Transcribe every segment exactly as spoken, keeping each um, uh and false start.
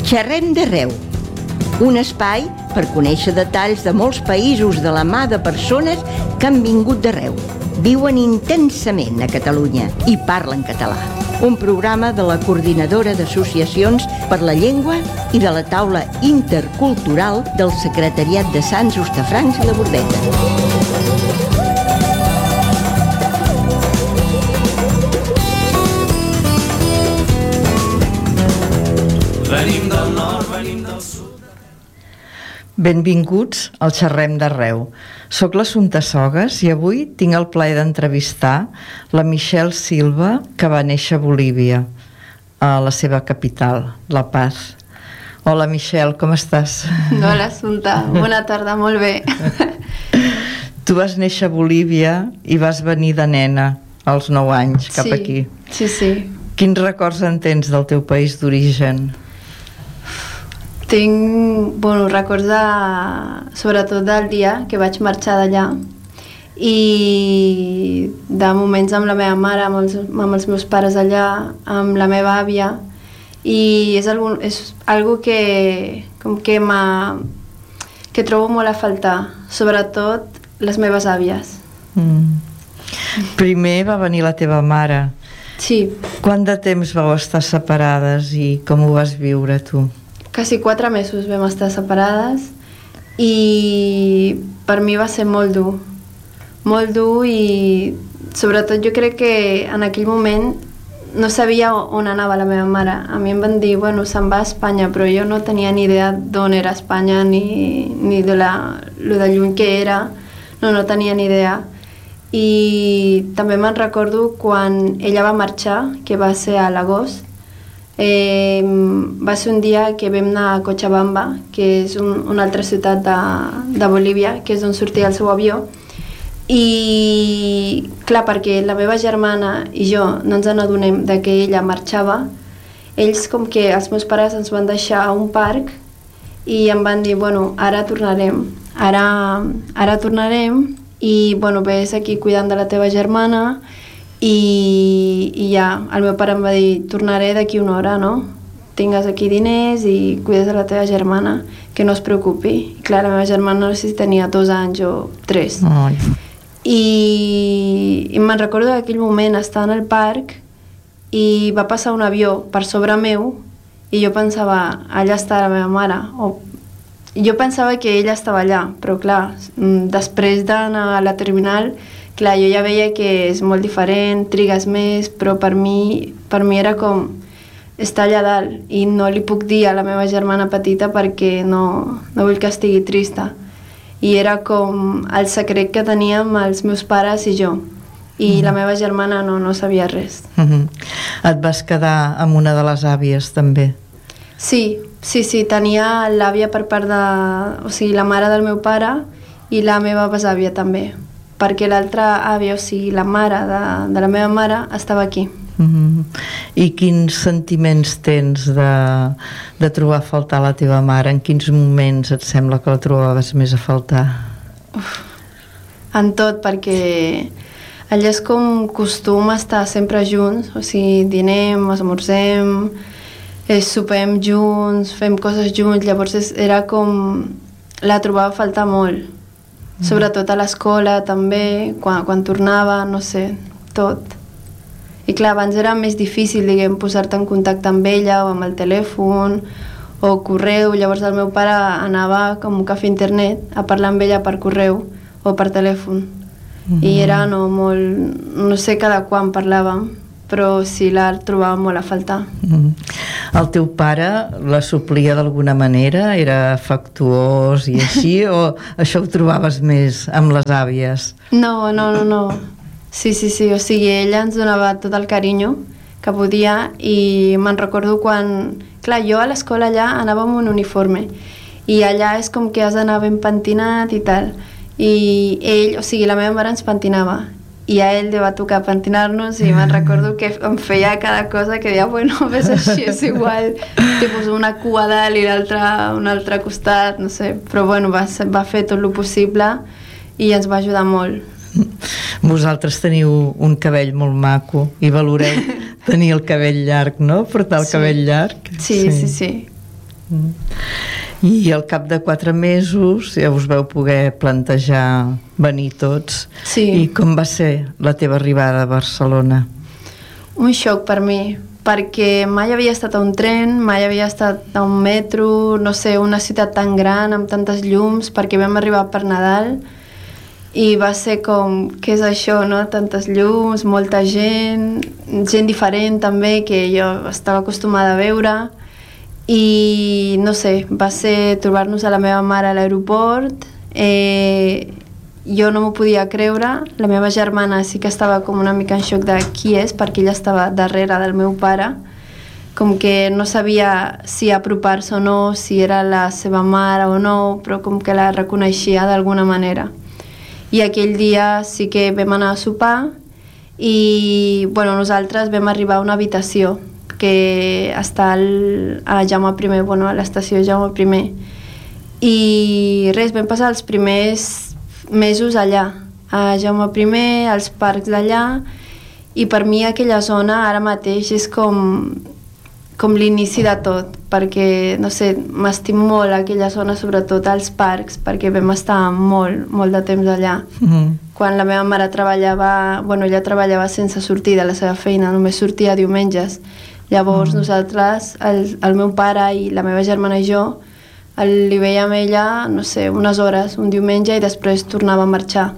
Xerrem d'arreu, un espai per conèixer detalls de molts països de la mà de persones que han vingut d'arreu, viuen intensament a Catalunya i parlen català. Un programa de la Coordinadora d'Associacions per la Llengua i de la Taula Intercultural del Secretariat de Sants, Hostafrancs i la Bordeta. Venim del nord, venim del sud. Benvinguts al Xerrem d'Arreu. Soc l'Assumpta Sogas i avui tinc el plaer d'entrevistar la Michelle Silva, que va néixer a Bolívia, a la seva capital, La Paz. Hola, Michelle, com estàs? Hola, Assumpta. Bona tarda, molt bé. Tu vas néixer a Bolívia i vas venir de nena als nou anys cap sí, aquí. Sí, sí. Quins records en tens del teu país d'origen? Tinc, bueno, records de, sobretot del dia que vaig marxar d'allà i de moments amb la meva mare, amb els, amb els meus pares allà, amb la meva àvia, i és algo, és algo que, com que, que trobo molt a faltar, sobretot les meves àvies. Mm. Primer va venir la teva mare. Sí. Quant de temps vau estar separades i com ho vas viure tu? Quasi quatre mesos vam estar separades i per mi va ser molt dur, molt dur i sobretot jo crec que en aquell moment no sabia on anava la meva mare. A mi em van dir, bueno, se'n va a Espanya, però jo no tenia ni idea d'on era Espanya ni, ni de la, lo de lluny que era, no, no tenia ni idea. I també me'n recordo quan ella va marxar, que va ser a l'agost. Eh, va ser un dia que vam anar a Cochabamba, que és un, una altra ciutat de, de Bolívia, que és on sortia el seu avió, i clar, perquè la meva germana i jo no ens n'adonem de que ella marxava, ells com que els meus pares ens van deixar a un parc i em van dir, bueno, ara tornarem, ara, ara tornarem i bueno, ves aquí cuidant de la teva germana. I, i ja, el meu pare em va dir, tornaré d'aquí una hora, no? Tingues aquí diners i cuides de la teva germana, que no es preocupi. I clar, la meva germana no sé si tenia dos anys o tres. Ai. I, i me'n recordo d'aquell moment estar en el parc i va passar un avió per sobre meu i jo pensava, allà està la meva mare. O, jo pensava que ella estava allà, però clar, després d'anar a la terminal, clar, jo ja veia que és molt diferent, trigues més, però per mi, per mi era com estar allà dalt i no li puc dir a la meva germana petita perquè no, no vull que estigui trista. I era com el secret que teníem els meus pares i jo. I mm. la meva germana no, no sabia res. Mm-hmm. Et vas quedar amb una de les àvies, també? Sí, sí, sí, tenia l'àvia per part de... O sigui, la mare del meu pare i la meva besàvia també, perquè l'altra àvia, o sigui, la mare de, de la meva mare, estava aquí. Mm-hmm. I quins sentiments tens de, de trobar a faltar la teva mare? En quins moments et sembla que la trobaves més a faltar? Uf, en tot, perquè allà és com costum estar sempre junts, o sigui, dinem, esmorzem, eh, sopem junts, fem coses junts, llavors és, era com... la trobava a faltar molt. Sobretot a l'escola també, quan, quan tornava, no sé, tot. I clar, abans era més difícil, diguem, posar-te en contacte amb ella o amb el telèfon o correu, llavors el meu pare anava com un cafè internet a parlar amb ella per correu o per telèfon. Mm-hmm. I era, no, molt... no sé cada quan parlàvem, però sí la trobava molt a faltar. Mm-hmm. El teu pare la suplia d'alguna manera? Era afectuós i així? O això ho trobaves més amb les àvies? No, no, no, no. Sí, sí, sí. O sigui, ella ens donava tot el carinyo que podia i me'n recordo quan... Clar, jo a l'escola allà anava amb un uniforme i allà és com que has d'anar ben pentinat i tal. I ell, o sigui, la meva mare ens pentinava i a ell li va tocar pentinar-nos i me'n recordo que em feia cada cosa que deia, bueno, ves així, és igual, te poso una cua dalt i l'altra un altre costat, no sé, però bueno, va, va fer tot el possible i ens va ajudar molt. Vosaltres teniu un cabell molt maco i valoreu tenir el cabell llarg, no? Portar el sí. cabell llarg. Sí, sí, sí, sí. I al cap de quatre mesos ja us veu poder plantejar venir tots. Sí. I com va ser la teva arribada a Barcelona? Un xoc per mi, perquè mai havia estat a un tren, mai havia estat a un metro, no sé, una ciutat tan gran amb tantes llums, perquè vam arribar per Nadal i va ser com, què és això, no? Tantes llums, molta gent, gent diferent també, que jo estava acostumada a veure, i no sé, va ser trobar-nos a la meva mare a l'aeroport, eh, jo no m'ho podia creure, la meva germana sí que estava com una mica en xoc de qui és, perquè ella estava darrere del meu pare, com que no sabia si apropar-se o no, si era la seva mare o no, però com que la reconeixia d'alguna manera. I aquell dia sí que vam anar a sopar i bueno, nosaltres vam arribar a una habitació que està al, a Jaume primer, bueno, a l'estació Jaume primer. I res, vam passar els primers mesos allà, a Jaume primer, als parcs d'allà, i per mi aquella zona ara mateix és com, com l'inici de tot, perquè, no sé, m'estimo molt aquella zona, sobretot als parcs, perquè vam estar molt, molt de temps allà. Mm. Quan la meva mare treballava, bueno, ella treballava sense sortir de la seva feina, només sortia diumenges. Llavors mm. nosaltres, el, el meu pare i la meva germana i jo, el, li veiem a ella, no sé, unes hores, un diumenge, i després tornava a marxar.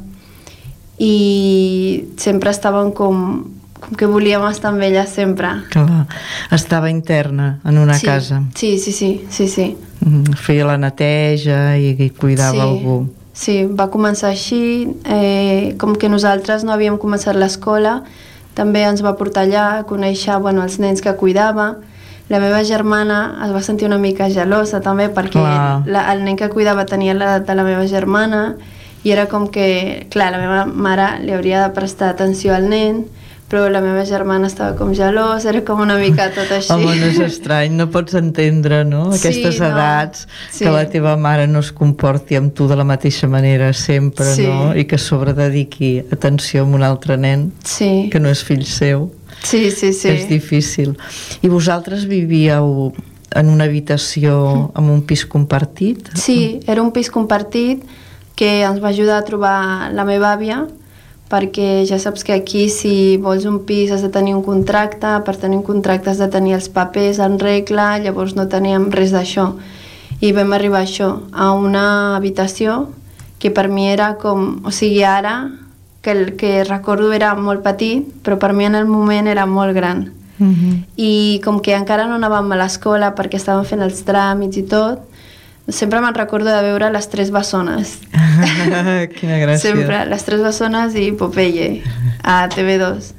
I sempre estàvem com, com que volíem estar amb ella sempre. Clar, estava interna en una sí, casa. Sí, sí, sí, sí, sí. Mm, feia la neteja i, i cuidava sí, algú. Sí, va començar així, eh, com que nosaltres no havíem començat l'escola, també ens va portar allà a conèixer, bueno, els nens que cuidava. La meva germana es va sentir una mica gelosa també, perquè la, el nen que cuidava tenia l'edat de la meva germana, i era com que, clar, la meva mare li hauria de prestar atenció al nen, però la meva germana estava com gelosa, era com una mica tot així. Home, no és estrany, no pots entendre, no?, aquestes sí, no. edats, sí. que la teva mare no es comporti amb tu de la mateixa manera sempre, sí. no?, i que a sobre dediqui atenció a un altre nen, sí. que no és fill seu. Sí, sí, sí. És difícil. I vosaltres vivíeu en una habitació amb un pis compartit? Sí, era un pis compartit que ens va ajudar a trobar la meva àvia, perquè ja saps que aquí si vols un pis has de tenir un contracte, per tenir un contracte has de tenir els papers en regla, llavors no teníem res d'això. I vam arribar a això, a una habitació que per mi era com, o sigui, ara, que el que recordo era molt petit, però per mi en el moment era molt gran. Mm-hmm. I com que encara no anàvem a l'escola perquè estàvem fent els tràmits i tot, sempre me'n recordo de veure les tres bessones. Quina gràcia. Sempre, les tres bessones i Popeye, a T V dos.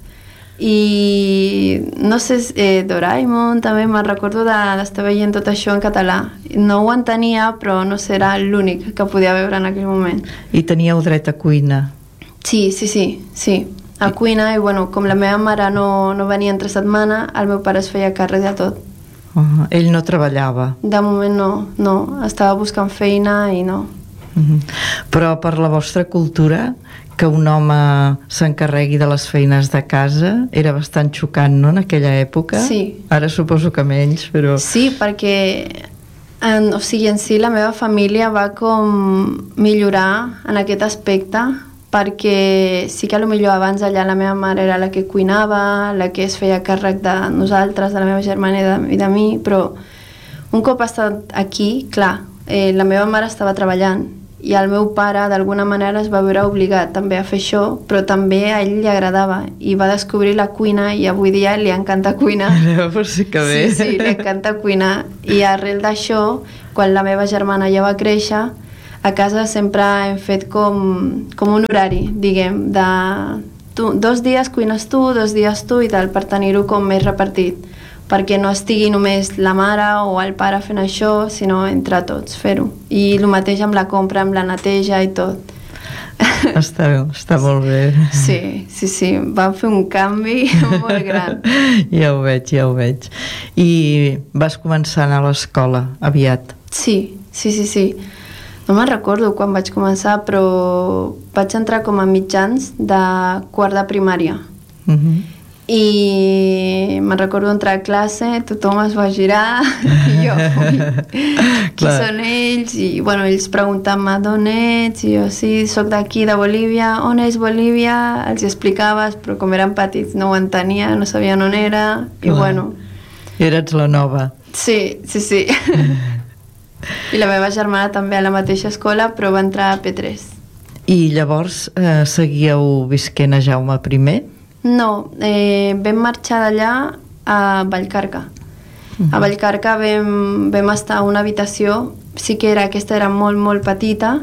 I no sé, eh, Doraemon també me'n recordo d'estar veient tot això en català. No ho entenia, però no sé, era l'únic que podia veure en aquell moment. I teníeu dret a cuina? Sí, sí, sí, sí. A cuina, i bueno, com la meva mare no, no venia entre setmana, el meu pare es feia càrrec de tot. Uh, ell no treballava? De moment no, no. Estava buscant feina i no. Uh-huh. Però per la vostra cultura, que un home s'encarregui de les feines de casa era bastant xocant, no?, en aquella època? Sí. Ara suposo que menys, però... Sí, perquè en, o sigui, en si la meva família va com millorar en aquest aspecte, perquè sí que potser abans allà la meva mare era la que cuinava, la que es feia càrrec de nosaltres, de la meva germana i de, i de mi, però un cop estat aquí, clar, eh, la meva mare estava treballant i el meu pare d'alguna manera es va veure obligat també a fer això, però també a ell li agradava i va descobrir la cuina i avui dia li encanta cuinar. Llavors sí que bé. Sí, sí, li encanta cuinar. I arrel d'això, quan la meva germana ja va créixer, a casa sempre hem fet com, com un horari, diguem, de tu, dos dies cuines tu, dos dies tu i tal, per tenir-ho com més repartit, perquè no estigui només la mare o el pare fent això, sinó entre tots fer-ho. I el mateix amb la compra, amb la neteja i tot. Està, està molt bé. Sí, sí, sí, vam fer un canvi molt gran. Ja ho veig, ja ho veig. I vas començar a anar a l'escola aviat? Sí, sí, sí, sí. No me'n recordo quan vaig començar, però vaig entrar com a mitjans de quart de primària. Uh-huh. i me'n recordo entrar a classe, tothom es va girar i jo, ui, qui són ells? I bueno, ells preguntant-me d'on ets, i jo, sí, soc d'aquí, de Bolívia. On és Bolívia? Els explicaves, però com eren petits no ho entenia, no sabien on era, i clar, bueno... Eres la nova. Sí, sí, sí. I la meva germana també a la mateixa escola, però va entrar a P tres. I llavors eh, seguíeu visquent a Jaume primer? No, eh, vam marxar d'allà a Vallcarca. Uh-huh. A Vallcarca vam, vam estar a una habitació, sí que era, aquesta era molt, molt petita,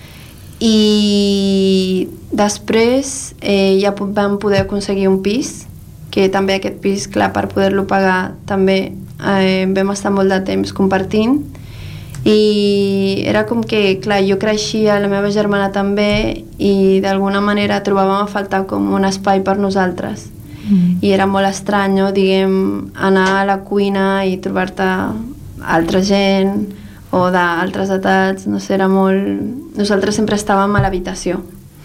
i després eh, ja vam poder aconseguir un pis, que també aquest pis, clar, per poder-lo pagar també eh, vam estar molt de temps compartint, i era com que, clar, jo creixia, la meva germana també, i d'alguna manera trobàvem a faltar com un espai per nosaltres. Mm. I era molt estrany, no? Diguem, anar a la cuina i trobar-te altra gent o d'altres edats, no sé, era molt... Nosaltres sempre estàvem a l'habitació.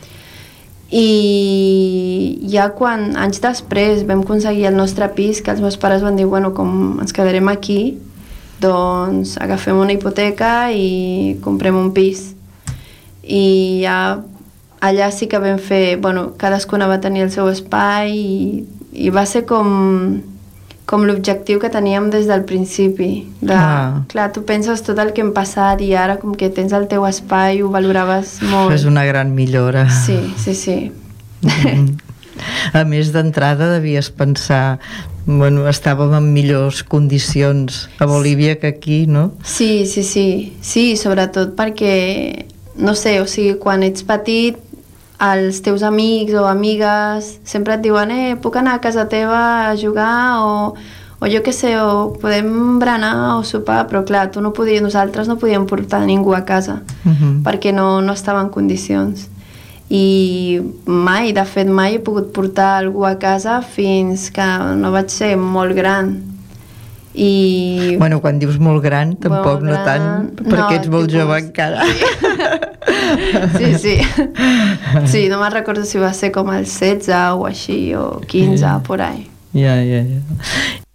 I ja quan, anys després, vam aconseguir el nostre pis, que els meus pares van dir, bueno, com ens quedarem aquí, doncs agafem una hipoteca i comprem un pis. I ja allà sí que vam fer, bueno, cadascuna va tenir el seu espai i, i va ser com, com l'objectiu que teníem des del principi. De, ah. Clar, tu penses tot el que hem passat i ara com que tens el teu espai, ho valoraves molt. És una gran millora. Sí, sí, sí. Mm. A més, d'entrada devies pensar, bueno, estàvem en millors condicions a Bolívia que aquí, no? Sí, sí, sí, sí, sobretot perquè, no sé, o sigui, quan ets petit, els teus amics o amigues sempre et diuen, eh, puc anar a casa teva a jugar, o, o jo què sé, o podem berenar o sopar, però clar, tu no podies, nosaltres no podíem portar ningú a casa, uh-huh. perquè no, no estava en condicions. I mai, de fet mai he pogut portar algú a casa fins que no vaig ser molt gran. I... Bueno, quan dius molt gran, tampoc molt gran... no tant, perquè no, ets molt tipus... jove encara. Sí, sí. Sí, sí, no me'n recordo si va ser com el setze o així, o quinze, yeah. por ahí. Ja, ja, ja.